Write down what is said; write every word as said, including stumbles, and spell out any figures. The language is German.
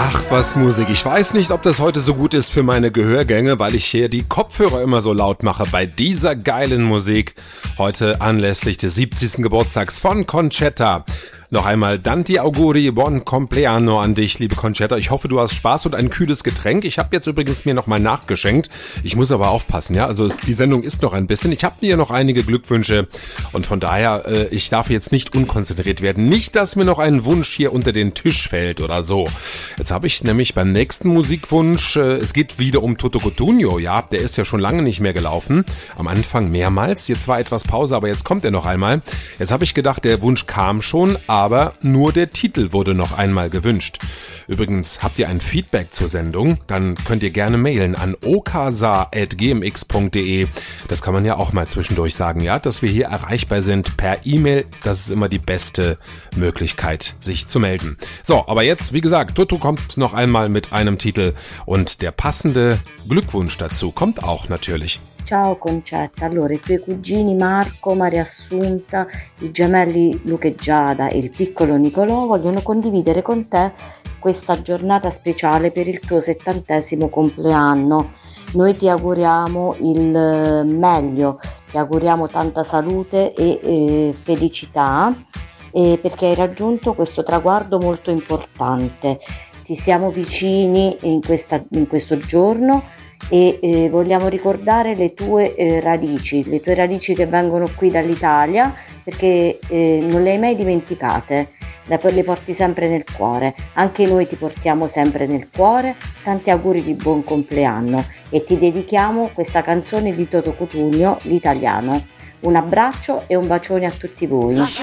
Ach, was Musik. Ich weiß nicht, ob das heute so gut ist für meine Gehörgänge, weil ich hier die Kopfhörer immer so laut mache bei dieser geilen Musik. Heute anlässlich des siebzigsten Geburtstags von Concetta. Noch einmal Tanti auguri, buon compleanno an dich, liebe Concetta. Ich hoffe, du hast Spaß und ein kühles Getränk. Ich habe jetzt übrigens mir nochmal nachgeschenkt. Ich muss aber aufpassen, ja. Also es, die Sendung ist noch ein bisschen. Ich habe dir noch einige Glückwünsche und von daher, äh, ich darf jetzt nicht unkonzentriert werden. Nicht, dass mir noch ein Wunsch hier unter den Tisch fällt oder so. Jetzt habe ich nämlich beim nächsten Musikwunsch, äh, es geht wieder um Toto Cutugno, ja. Der ist ja schon lange nicht mehr gelaufen. Am Anfang mehrmals. Jetzt war etwas Pause, aber jetzt kommt er noch einmal. Jetzt habe ich gedacht, der Wunsch kam schon, aber nur der Titel wurde noch einmal gewünscht. Übrigens, habt ihr ein Feedback zur Sendung? Dann könnt ihr gerne mailen an okasa at g m x punkt d e. Das kann man ja auch mal zwischendurch sagen, ja, dass wir hier erreichbar sind per E-Mail. Das ist immer die beste Möglichkeit, sich zu melden. So, aber jetzt, wie gesagt, Toto kommt noch einmal mit einem Titel und der passende Glückwunsch dazu kommt auch natürlich. Ciao Concetta, allora i tuoi cugini Marco, Maria Assunta, i gemelli Luca e Giada e il piccolo Nicolò vogliono condividere con te questa giornata speciale per il tuo settantesimo compleanno. Noi ti auguriamo il meglio, ti auguriamo tanta salute e eh, felicità eh, perché hai raggiunto questo traguardo molto importante. Ti siamo vicini in, questa, in questo giorno e eh, vogliamo ricordare le tue eh, radici, le tue radici che vengono qui dall'Italia perché eh, non le hai mai dimenticate, le, le porti sempre nel cuore, anche noi ti portiamo sempre nel cuore, tanti auguri di buon compleanno e ti dedichiamo questa canzone di Toto Cutugno, l'italiano. Un abbraccio e un bacione a tutti voi.